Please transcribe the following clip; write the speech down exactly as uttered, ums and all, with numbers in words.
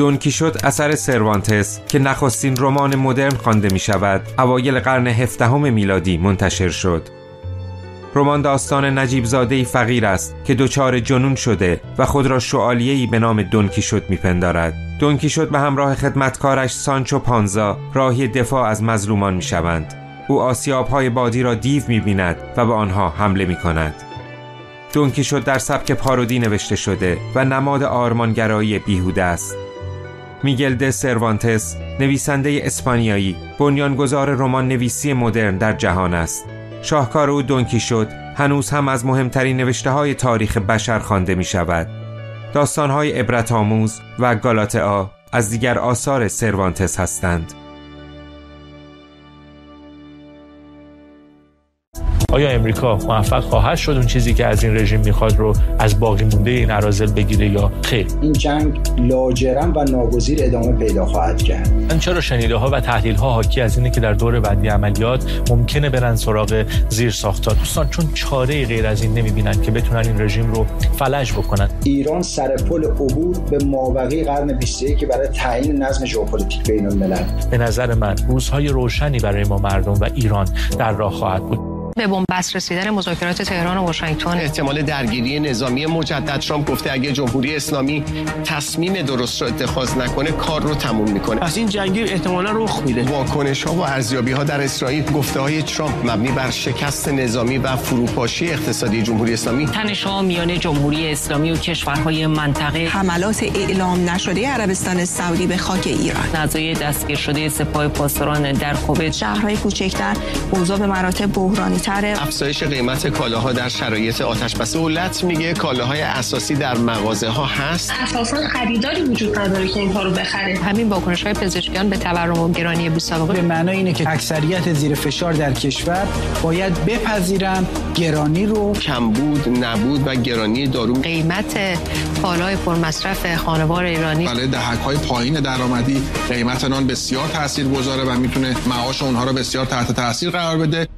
دون کیشوت اثر سروانتس که نخستین رمان مدرن خوانده می شود اوایل قرن هفدهم میلادی منتشر شد. رمان داستان نجیب زاده‌ای فقیر است که دچار جنون شده و خود را شعالیه‌ای به نام دون کیشوت می‌پندارد. دون کیشوت به همراه خدمتکارش سانچو پانزا راهی دفاع از مظلومان می‌شوند. او آسیاب‌های بادی را دیو می‌بیند و به آنها حمله می‌کند. دون کیشوت در سبک پارودی نوشته شده و نماد آرمانگرایی بیهوده است. میگل د سروانتس، نویسنده اسپانیایی، بنیانگذار رمان نویسی مدرن در جهان است. شاهکار او دون کیشوت هنوز هم از مهمترین نوشته‌های تاریخ بشر خوانده می‌شود. داستان‌های عبرت‌آموز و گالاتئا از دیگر آثار سروانتس هستند. آیا امریکا موفق خواهد شد اون چیزی که از این رژیم میخواد رو از باقی مونده این اراذل بگیره یا خیر؟ این جنگ لاجرم و ناگزیر ادامه پیدا خواهد کرد. من چرا شنیده ها و تحلیل ها حاکی از اینه که در دور بعدی عملیات ممکنه برن سراغ زیر ساختار. دوستان چون چاره غیر از این نمیبینن که بتونن این رژیم رو فلج بکنن. ایران سر پل عبور به مابقی قرن بیست و یک برای تعیین نظم ژئوپلیتیک بین الملل. به نظر من روزهای روشنی برای ما مردم و ایران در راه خواهد بود. به بنبست رسیدن مذاکرات تهران و واشنگتن، احتمال درگیری نظامی مجدد، ترامپ گفته اگه جمهوری اسلامی تصمیم درست رو اتخاذ نکنه کار رو تموم میکنه. پس این جنگی احتمالاً رخ میده. واکنش ها و ارزیابی ها در اسرائیل، گفته های ترامپ مبنی بر شکست نظامی و فروپاشی اقتصادی جمهوری اسلامی، تنش‌ها میان جمهوری اسلامی و کشورهای منطقه، حملات اعلام نشده عربستان سعودی به خاک ایران، نزاعی دستگیر شده سپاه پاسداران در کویت، شهرهای کوچکتر اوضاع به مراتب بحرانی تره، افزایش قیمت کالاها در شرایط آتش‌بس. دولت میگه کالاهای اساسی در مغازه ها هست، اساساً خریداری وجود نداره که اینها رو بخره. همین واکنش‌های پزشکیان به تورم و گرانی بی‌سابقه به معنای اینه که اکثریت زیر فشار در کشور باید بپذیرن گرانی رو، کمبود، نبود و گرانی دارو. قیمت کالای پرمصرف خانوار ایرانی برای دهک‌های پایین درآمدی قیمت نان بسیار تاثیرگذاره و میتونه معاش اونها رو بسیار تحت تاثیر قرار بده.